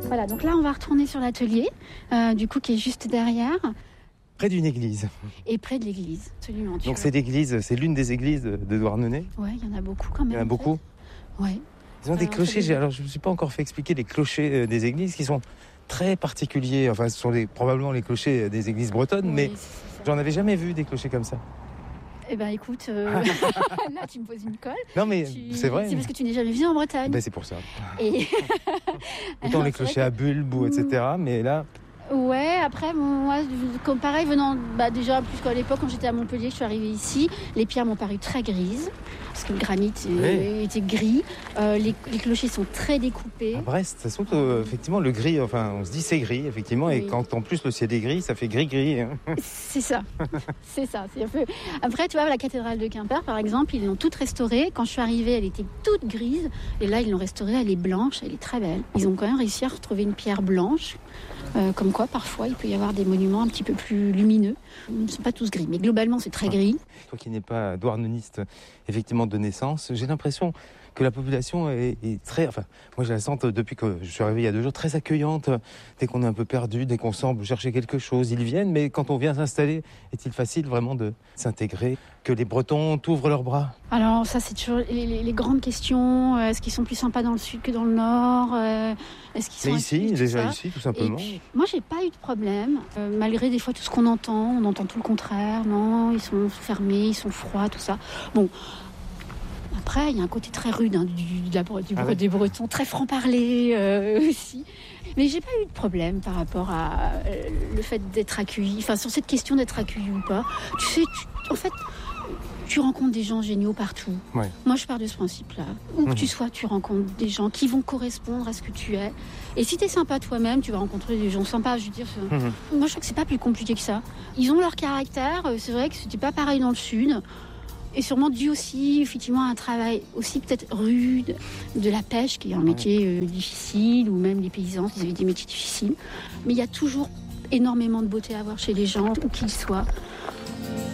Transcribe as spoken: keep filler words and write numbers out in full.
Voilà, donc là, on va retourner sur l'atelier, euh, du coup, qui est juste derrière. Près d'une église. Et près de l'église, absolument. Donc c'est l'église, c'est l'une des églises de, de Douarnenez. Ouais, il y en a beaucoup quand même. Il y en a beaucoup. Ouais. Ils ont des clochers. J'ai, alors je ne me suis pas encore fait expliquer les clochers des églises qui sont très particuliers. Enfin, ce sont les, probablement les clochers des églises bretonnes, oui, mais j'en avais jamais vu des clochers comme ça. Eh ben écoute, euh... là tu me poses une colle. Non mais tu... c'est vrai. C'est parce que tu n'es jamais venu en Bretagne. Ben c'est pour ça. Et... Autant les clochers à bulbes, ou et cetera. Mais là... Ouais, après, moi, comme pareil, venant, bah déjà, plus qu'à l'époque, quand j'étais à Montpellier, que je suis arrivée ici, les pierres m'ont paru très grises, parce que le granit oui. était gris. Euh, les, les clochers sont très découpés. À Brest, ça saute, euh, effectivement, le gris, enfin, on se dit c'est gris, effectivement, oui. Et quand en plus le ciel est gris, ça fait gris-gris. Hein. C'est ça, c'est ça. C'est un peu... Après, tu vois, la cathédrale de Quimper, par exemple, ils l'ont toute restaurée. Quand je suis arrivée, elle était toute grise, et là, ils l'ont restaurée, elle est blanche, elle est très belle. Ils ont quand même réussi à retrouver une pierre blanche. Euh, comme quoi, parfois, il peut y avoir des monuments un petit peu plus lumineux. Ils ne sont pas tous gris, mais globalement, c'est très gris. Toi qui n'es pas douarneniste, effectivement, de naissance, j'ai l'impression que la population est, est très... Enfin, moi, je la sens depuis que je suis arrivé il y a deux jours, très accueillante. Dès qu'on est un peu perdu, dès qu'on semble chercher quelque chose, ils viennent. Mais quand on vient s'installer, est-il facile vraiment de s'intégrer? Que les Bretons t'ouvrent leurs bras? Alors ça, c'est toujours les, les, les grandes questions. Est-ce qu'ils sont plus sympas dans le sud que dans le nord? Est-ce qu'ils sont Mais ici, actifs, déjà ça ici, tout simplement. Puis, moi, j'ai pas eu de problème. Euh, malgré des fois tout ce qu'on entend, on entend tout le contraire. Non, ils sont fermés, ils sont froids, tout ça. Bon. Après, il y a un côté très rude hein, du, du, du, du, ah ouais. des Bretons, très franc-parler euh, aussi. Mais j'ai pas eu de problème par rapport à euh, le fait d'être accueilli. Enfin, sur cette question d'être accueilli ou pas. Tu sais, tu, en fait, tu rencontres des gens géniaux partout. Ouais. Moi, je pars de ce principe-là. Où mmh. que tu sois, tu rencontres des gens qui vont correspondre à ce que tu es. Et si tu es sympa toi-même, tu vas rencontrer des gens sympas. Je veux dire, mmh. moi, je trouve que c'est pas plus compliqué que ça. Ils ont leur caractère. C'est vrai que c'était pas pareil dans le sud. Et sûrement dû aussi, effectivement, à un travail aussi peut-être rude, de la pêche, qui est un métier euh, difficile, ou même les paysans, ils avaient des métiers difficiles. Mais il y a toujours énormément de beauté à voir chez les gens, où qu'ils soient.